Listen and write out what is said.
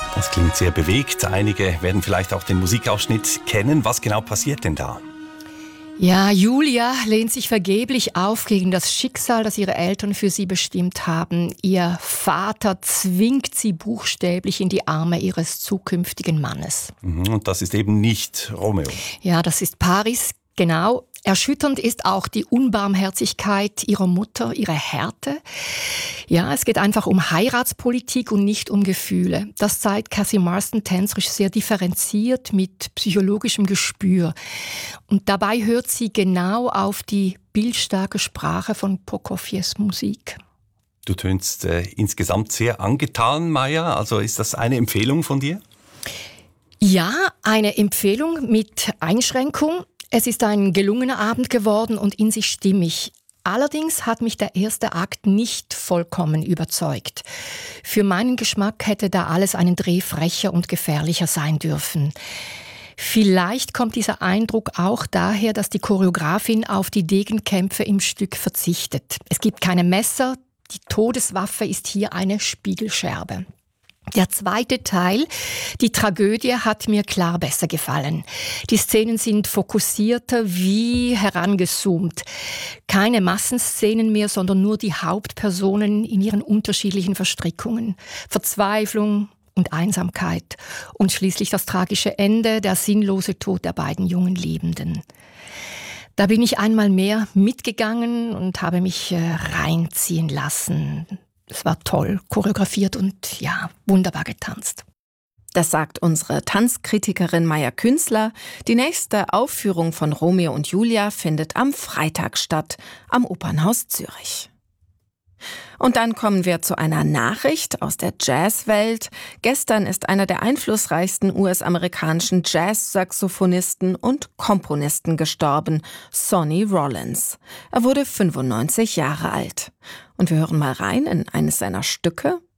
Das klingt sehr bewegt. Einige werden vielleicht auch den Musikausschnitt kennen. Was genau passiert denn da? Ja, Julia lehnt sich vergeblich auf gegen das Schicksal, das ihre Eltern für sie bestimmt haben. Ihr Vater zwingt sie buchstäblich in die Arme ihres zukünftigen Mannes. Und das ist eben nicht Romeo. Ja, das ist Paris, genau. Erschütternd ist auch die Unbarmherzigkeit ihrer Mutter, ihre Härte. Ja, es geht einfach um Heiratspolitik und nicht um Gefühle. Das zeigt Cathy Marston tänzerisch sehr differenziert mit psychologischem Gespür. Und dabei hört sie genau auf die bildstarke Sprache von Prokofjews Musik. Du tönst insgesamt sehr angetan, Maja. Also ist das eine Empfehlung von dir? Ja, eine Empfehlung mit Einschränkung. Es ist ein gelungener Abend geworden und in sich stimmig. Allerdings hat mich der erste Akt nicht vollkommen überzeugt. Für meinen Geschmack hätte da alles einen Dreh frecher und gefährlicher sein dürfen. Vielleicht kommt dieser Eindruck auch daher, dass die Choreografin auf die Degenkämpfe im Stück verzichtet. Es gibt keine Messer, die Todeswaffe ist hier eine Spiegelscherbe. Der zweite Teil, die Tragödie, hat mir klar besser gefallen. Die Szenen sind fokussierter wie herangezoomt. Keine Massenszenen mehr, sondern nur die Hauptpersonen in ihren unterschiedlichen Verstrickungen. Verzweiflung und Einsamkeit. Und schließlich das tragische Ende, der sinnlose Tod der beiden jungen Liebenden. Da bin ich einmal mehr mitgegangen und habe mich reinziehen lassen. Es war toll choreografiert und ja, wunderbar getanzt. Das sagt unsere Tanzkritikerin Maja Künzler. Die nächste Aufführung von Romeo und Julia findet am Freitag statt, am Opernhaus Zürich. Und dann kommen wir zu einer Nachricht aus der Jazzwelt. Gestern ist einer der einflussreichsten US-amerikanischen Jazz-Saxophonisten und Komponisten gestorben, Sonny Rollins. Er wurde 95 Jahre alt. Und wir hören mal rein in eines seiner Stücke,